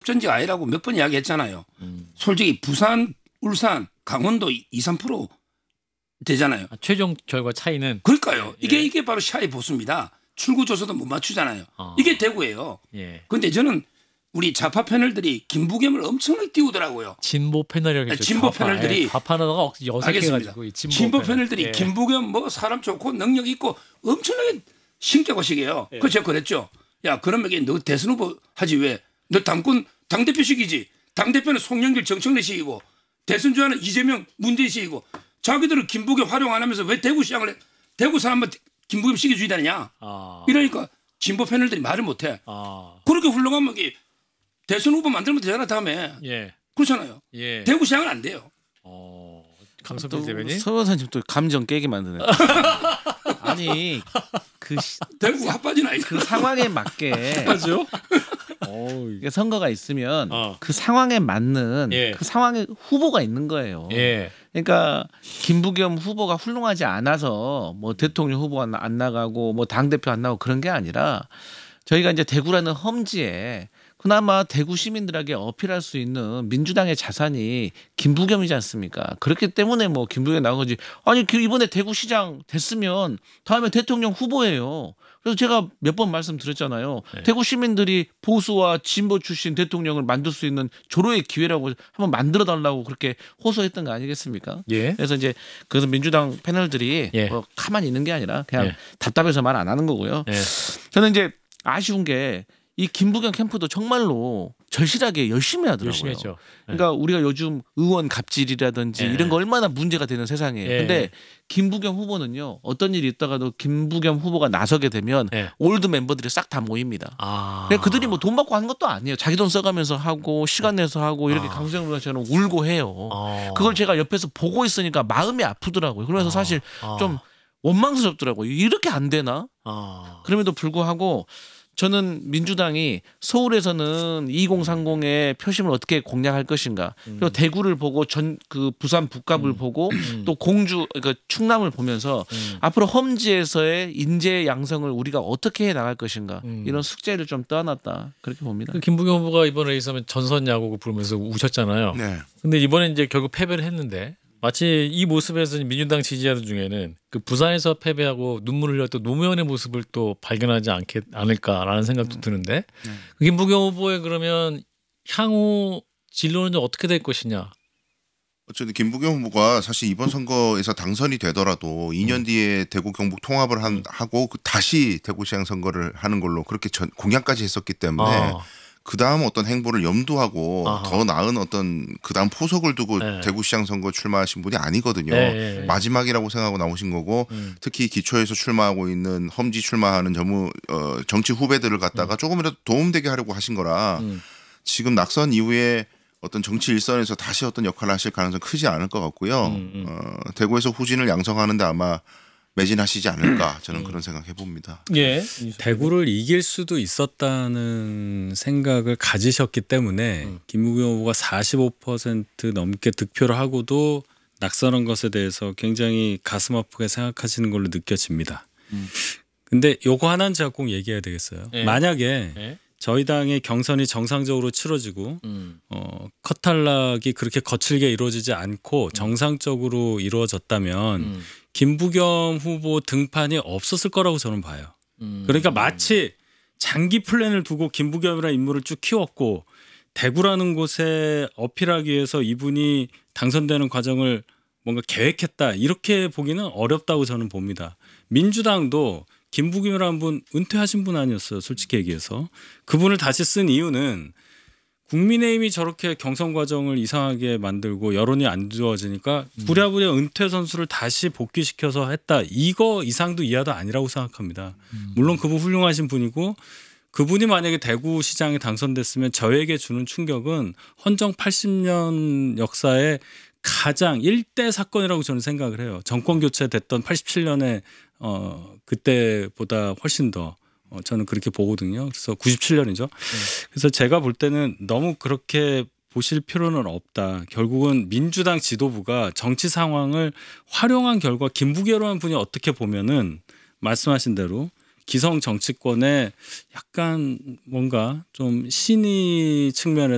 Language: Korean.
확전지가 아니라고 몇 번 이야기했잖아요. 솔직히 부산, 울산, 강원도 2, 3% 되잖아요. 최종 결과 차이는 그러니까요. 예. 이게 바로 시야의 보수입니다. 출구조사도 못 맞추잖아요. 이게 대구예요. 예. 그런데 저는 우리 좌파 패널들이 김부겸을 엄청나게 띄우더라고요. 진보 패널이라겠죠. 진보 패널들이 좌파너가 어색해가지고 진보 패널들이 예. 김부겸 뭐 사람 좋고 능력 있고 엄청나게 신격하시게요. 예. 그래서 제가 그랬죠. 야 그러면 너 대선 후보 하지 왜? 너 당대표식이지. 당대표는 송영길 정청래식이고 대선 주자는 이재명 문재인식이고 자기들은 김부겸 활용 안 하면서 왜 대구시장을 해? 대구 사람만 김부겸 시켜주이다냐. 이러니까 진보 패널들이 말을 못해. 그렇게 훌륭하면 대선 후보 만들면 되잖아 다음에. 예. 그렇잖아요. 예. 대구시장은 안 돼요. 강성필 대변인. 서 여사님 또 감정 깨게 만드네. 아니 대구 핫바지는 아니고 그 상황에 맞게 맞죠? 이게 선거가 있으면 그 상황에 맞는 예. 그 상황에 후보가 있는 거예요. 예. 그러니까 김부겸 후보가 훌륭하지 않아서 뭐 대통령 후보 안 나가고 뭐 당대표 안 나가고 그런 게 아니라 저희가 이제 대구라는 험지에 그나마 대구 시민들에게 어필할 수 있는 민주당의 자산이 김부겸이지 않습니까? 그렇기 때문에 뭐 김부겸이 나온 거지. 아니 이번에 대구시장 됐으면 다음에 대통령 후보예요. 그래서 제가 몇 번 말씀드렸잖아요. 네. 대구 시민들이 보수와 진보 출신 대통령을 만들 수 있는 조로의 기회라고 한번 만들어달라고 그렇게 호소했던 거 아니겠습니까? 예. 그래서 이제 그래서 민주당 패널들이 예. 뭐 가만히 있는 게 아니라 그냥 예. 답답해서 말 안 하는 거고요. 예. 저는 이제 아쉬운 게 이 김부겸 캠프도 정말로 절실하게 열심히 하더라고요. 열심히 했죠. 그러니까 우리가 요즘 의원 갑질이라든지 예. 이런 거 얼마나 문제가 되는 세상이에요. 예. 근데 김부겸 후보는요. 어떤 일이 있다가도 김부겸 후보가 나서게 되면 예. 올드 멤버들이 싹 다 모입니다. 그러니까 그들이 뭐 돈 받고 하는 것도 아니에요. 자기 돈 써가면서 하고 시간 내서 하고 이렇게 강수영 누나처럼 울고 해요. 그걸 제가 옆에서 보고 있으니까 마음이 아프더라고요. 그래서 사실 좀 원망스럽더라고요. 이렇게 안 되나? 그럼에도 불구하고 저는 민주당이 서울에서는 2030의 표심을 어떻게 공략할 것인가 그리고 대구를 보고 그 부산 북갑을 보고 또 공주 그러니까 충남을 보면서 앞으로 험지에서의 인재 양성을 우리가 어떻게 해 나갈 것인가 이런 숙제를 좀 떠안았다 그렇게 봅니다. 그 김부겸 후보가 이번에 있으면 전선 야구를 부르면서 우셨잖아요. 네. 근데 이번에 이제 결국 패배를 했는데 마치 이 모습에서 민주당 지지자들 중에는 그 부산에서 패배하고 눈물을 흘렸던 노무현의 모습을 또 발견하지 않을까라는 생각도 드는데 그 김부겸 후보의 그러면 향후 진로는 좀 어떻게 될 것이냐? 어쨌든 김부겸 후보가 사실 이번 선거에서 당선이 되더라도 2년 뒤에 대구 경북 통합을 하고 다시 대구시장 선거를 하는 걸로 그렇게 공약까지 했었기 때문에 그 다음 어떤 행보를 염두하고 더 나은 어떤 그 다음 포석을 두고 대구시장 선거 출마하신 분이 아니거든요. 마지막이라고 생각하고 나오신 거고 특히 기초에서 출마하고 있는 험지 출마하는 정치 후배들을 갖다가 조금이라도 도움되게 하려고 하신 거라 지금 낙선 이후에 어떤 정치 일선에서 다시 어떤 역할을 하실 가능성은 크지 않을 것 같고요. 대구에서 후진을 양성하는데 아마 매진하시지 않을까 저는 그런 생각해 봅니다. 예. 대구를 이길 수도 있었다는 생각을 가지셨기 때문에 김부겸 후보가 45% 넘게 득표를 하고도 낙선한 것에 대해서 굉장히 가슴 아프게 생각하시는 걸로 느껴집니다. 근데 요거 하나는 제가 꼭 얘기해야 되겠어요. 예. 만약에 예. 저희 당의 경선이 정상적으로 치러지고 컷 탈락이 그렇게 거칠게 이루어지지 않고 정상적으로 이루어졌다면 김부겸 후보 등판이 없었을 거라고 저는 봐요. 그러니까 마치 장기 플랜을 두고 김부겸이라는 인물을 쭉 키웠고 대구라는 곳에 어필하기 위해서 이분이 당선되는 과정을 뭔가 계획했다 이렇게 보기는 어렵다고 저는 봅니다. 민주당도 김부겸이라는 분 은퇴하신 분 아니었어요. 솔직히 얘기해서. 그분을 다시 쓴 이유는 국민의힘이 저렇게 경선 과정을 이상하게 만들고 여론이 안 좋아지니까 부랴부랴 은퇴 선수를 다시 복귀시켜서 했다. 이거 이상도 이하도 아니라고 생각합니다. 물론 그분 훌륭하신 분이고 그분이 만약에 대구시장에 당선됐으면 저에게 주는 충격은 헌정 80년 역사에 가장 일대 사건이라고 저는 생각을 해요. 정권 교체됐던 87년에 그때보다 훨씬 더 저는 그렇게 보거든요. 그래서 97년이죠. 그래서 제가 볼 때는 너무 그렇게 보실 필요는 없다. 결국은 민주당 지도부가 정치 상황을 활용한 결과 김부겸이라는 분이 어떻게 보면은 말씀하신 대로 기성 정치권의 약간 뭔가 좀 신의 측면에